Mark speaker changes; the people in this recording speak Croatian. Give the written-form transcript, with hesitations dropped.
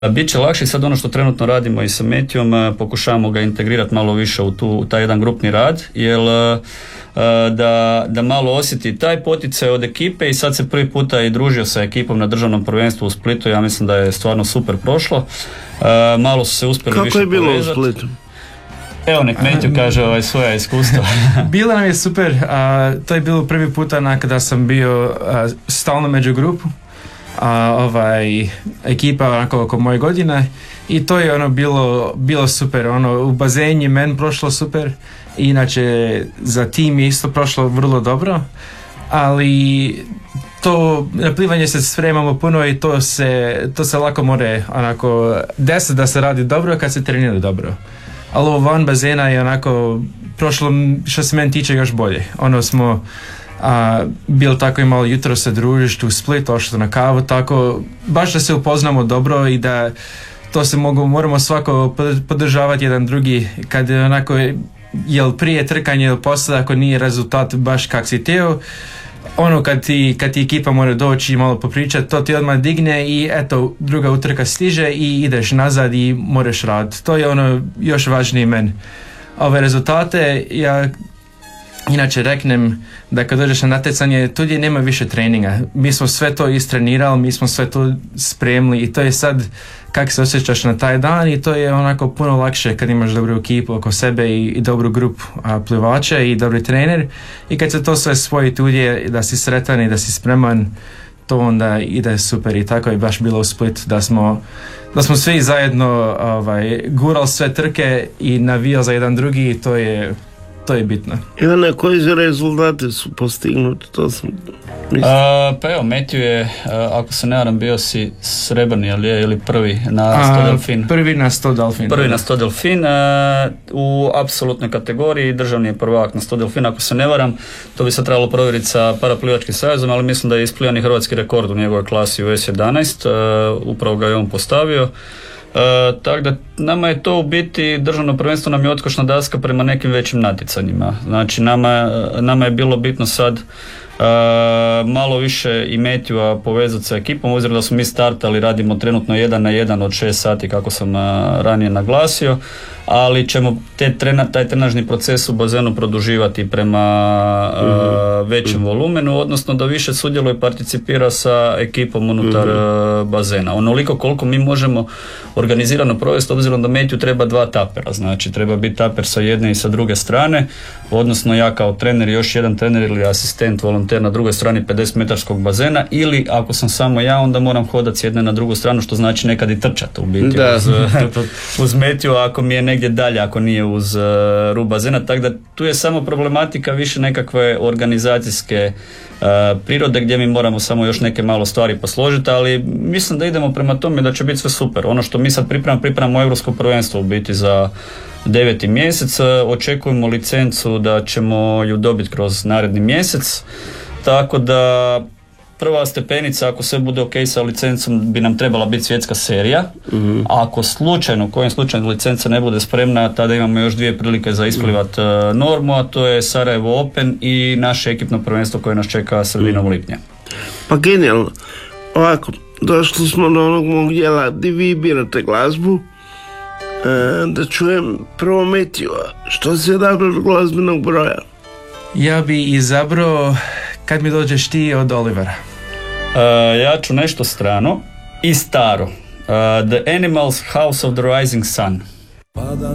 Speaker 1: Biće lakše. Sad ono što trenutno radimo i sa Metijom, pokušavamo ga integrirati malo više u taj jedan grupni rad, jer da malo osjeti taj poticaj od ekipe i sad se prvi puta i družio sa ekipom na državnom prvenstvu u Splitu. Ja mislim da je stvarno super prošlo. Malo su se uspjeli
Speaker 2: kako
Speaker 1: više
Speaker 2: je bilo
Speaker 1: povezati.
Speaker 2: u Splitu?
Speaker 1: Evo nek Metju kaže svoja iskustva.
Speaker 3: Bilo nam je super, to je bilo prvi puta kada sam bio stalno među grupu, ekipa onako oko moje godine, i to je bilo super, u bazeni meni prošlo super, inače za tim je isto prošlo vrlo dobro, ali to plivanje se spremamo puno i to se lako more onako desiti da se radi dobro kad se trenira dobro. Ali ovo van bazena je onako prošlo, što se meni tiče, još bolje. Smo bili tako i malo jutro se družiš u Split, ošli na kavu, tako baš da se upoznamo dobro i da to se moramo svako podržavati jedan drugi, kad je onako, jel prije trkanje ili poslije, ako nije rezultat baš kak si htio, kad ti ekipa mora doći i malo popričati, to ti odmah digne i eto, druga utrka stiže i ideš nazad i moraš raditi. To je još važnije meni. Ove rezultate, ja inače reknem da kad dođeš na natjecanje, tu gdje nema više treninga. Mi smo sve to istrenirali, mi smo sve to spremili i to je sad kako se osjećaš na taj dan, i to je onako puno lakše kad imaš dobru ekipu oko sebe i dobru grupu plivača i dobri trener, i kad se to sve spoji tu gdje da si sretan i da si spreman, to onda ide super. I tako je baš bilo u Split, da smo svi zajedno gurali sve trke i navijali za jedan drugi, i to je bitno.
Speaker 2: Ivane, koji rezultati su postignuti? To sam
Speaker 1: pa evo, Metju je, ako se ne varam, bio si srebrni ili prvi na 100 delfin.
Speaker 3: Prvi na 100 delfin.
Speaker 1: Prvi na 100 delfin. U apsolutnoj kategoriji državni je prvak na 100 delfin, ako se ne varam. To bi se trebalo provjeriti sa paraplivačkim savezom, ali mislim da je isplivan i hrvatski rekord u njegovoj klasi u S11. Upravo ga je on postavio. Tako da nama je to u biti, državno prvenstvo nam je odskočna daska prema nekim većim natjecanjima. Znači nama je bilo bitno sad malo više i Metjua povezati sa ekipom, obzirom da smo mi startali, radimo trenutno 1 na 1 od 6 sati kako sam ranije naglasio, ali ćemo taj trenažni proces u bazenu produživati prema većem volumenu, odnosno da više sudjeluje i participira sa ekipom unutar bazena. Onoliko koliko mi možemo organizirano provesti, obzirom da Metju treba 2 tapera, znači treba biti taper sa jedne i sa druge strane, odnosno ja kao trener i još jedan trener ili asistent, volonter na drugoj strani 50 metarskog bazena, ili ako sam samo ja, onda moram hodati s jedne na drugu stranu, što znači nekad i trčati u biti uz Metju ako mi je negdje dalje, ako nije uz rub bazena, tako da tu je samo problematika više nekakve organizacijske prirode gdje mi moramo samo još neke malo stvari posložiti, ali mislim da idemo prema tome da će biti sve super. Ono što mi sad pripremamo Europsko prvenstvo u biti za 9. mjesec, očekujemo licencu da ćemo ju dobiti kroz naredni mjesec, tako da prva stepenica, ako sve bude ok sa licencom, bi nam trebala biti svjetska serija. A ako slučajno, u kojem slučaju licenca ne bude spremna, tada imamo još 2 prilike za isplivat normu, a to je Sarajevo Open i naše ekipno prvenstvo koje nas čeka sredinom lipnja.
Speaker 2: Pa genijalno. Ovako, došli smo do onog mog dijela gdje vi birate glazbu. Da čujem prvo Metjua. Što si odabrao glazbenog broja?
Speaker 3: Ja bi izabrao Kad mi dođeš ti od Olivera.
Speaker 1: Ja ću nešto strano i staro. The Animals, House of the Rising Sun.